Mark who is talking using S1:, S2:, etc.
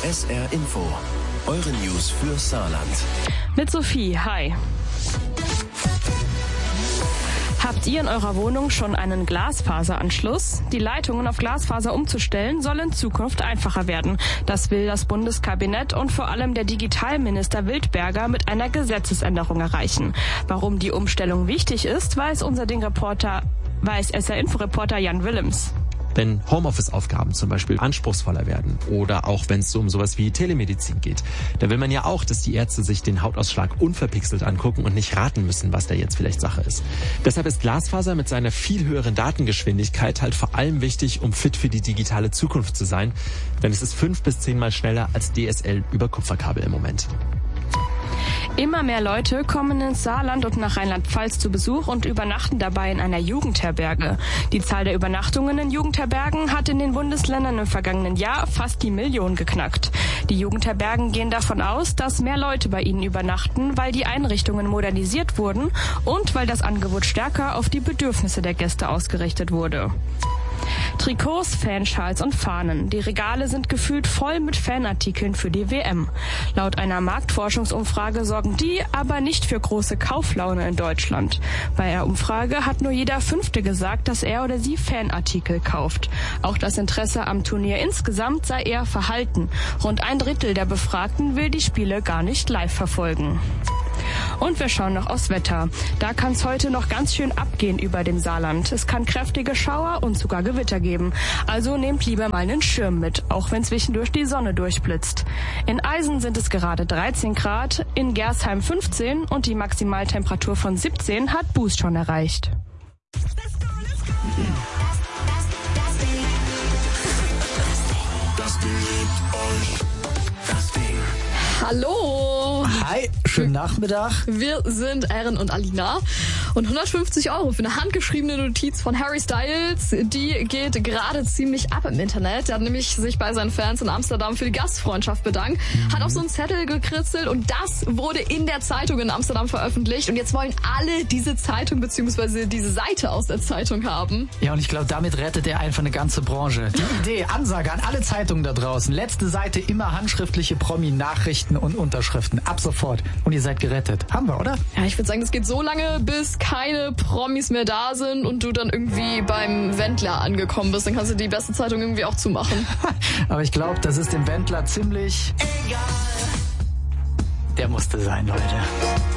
S1: SR Info, eure News für Saarland.
S2: Mit Sophie, hi. Habt ihr in eurer Wohnung schon einen Glasfaseranschluss? Die Leitungen auf Glasfaser umzustellen soll in Zukunft einfacher werden. Das will das Bundeskabinett und vor allem der Digitalminister Wildberger mit einer Gesetzesänderung erreichen. Warum die Umstellung wichtig ist, weiß SR-Info-Reporter Jan Willems.
S3: Wenn Homeoffice-Aufgaben zum Beispiel anspruchsvoller werden oder auch wenn es um sowas wie Telemedizin geht, da will man ja auch, dass die Ärzte sich den Hautausschlag unverpixelt angucken und nicht raten müssen, was da jetzt vielleicht Sache ist. Deshalb ist Glasfaser mit seiner viel höheren Datengeschwindigkeit halt vor allem wichtig, um fit für die digitale Zukunft zu sein, denn es ist 5 bis 10 Mal schneller als DSL über Kupferkabel im Moment.
S2: Immer mehr Leute kommen ins Saarland und nach Rheinland-Pfalz zu Besuch und übernachten dabei in einer Jugendherberge. Die Zahl der Übernachtungen in Jugendherbergen hat in den Bundesländern im vergangenen Jahr fast die Million geknackt. Die Jugendherbergen gehen davon aus, dass mehr Leute bei ihnen übernachten, weil die Einrichtungen modernisiert wurden und weil das Angebot stärker auf die Bedürfnisse der Gäste ausgerichtet wurde. Trikots, Fanschals und Fahnen. Die Regale sind gefühlt voll mit Fanartikeln für die WM. Laut einer Marktforschungsumfrage sorgen die aber nicht für große Kauflaune in Deutschland. Bei der Umfrage hat nur jeder Fünfte gesagt, dass er oder sie Fanartikel kauft. Auch das Interesse am Turnier insgesamt sei eher verhalten. Rund 1/3 der Befragten will die Spiele gar nicht live verfolgen. Und wir schauen noch aufs Wetter. Da kann es heute noch ganz schön abgehen über dem Saarland. Es kann kräftige Schauer und sogar Gewitter geben. Also nehmt lieber mal einen Schirm mit, auch wenn zwischendurch die Sonne durchblitzt. In Eisen sind es gerade 13 Grad, in Gersheim 15 und die Maximaltemperatur von 17 hat Boost schon erreicht.
S4: Hallo!
S5: Hi, schönen Nachmittag.
S4: Wir sind Erin und Alina. Und 150 € für eine handgeschriebene Notiz von Harry Styles, die geht gerade ziemlich ab im Internet. Er hat nämlich sich bei seinen Fans in Amsterdam für die Gastfreundschaft bedankt, hat auf so einen Zettel gekritzelt und das wurde in der Zeitung in Amsterdam veröffentlicht. Und jetzt wollen alle diese Zeitung bzw. diese Seite aus der Zeitung haben.
S5: Ja, und ich glaube, damit rettet er einfach eine ganze Branche. Die Idee, Ansage an alle Zeitungen da draußen. Letzte Seite immer handschriftliche Promi-Nachrichten und Unterschriften. Ab sofort. Und ihr seid gerettet. Haben wir, oder?
S4: Ja, ich würde sagen, das geht so lange, bis keine Promis mehr da sind und du dann irgendwie beim Wendler angekommen bist. Dann kannst du die beste Zeitung irgendwie auch zumachen.
S5: Aber ich glaube, das ist dem Wendler ziemlich egal. Der musste sein, Leute.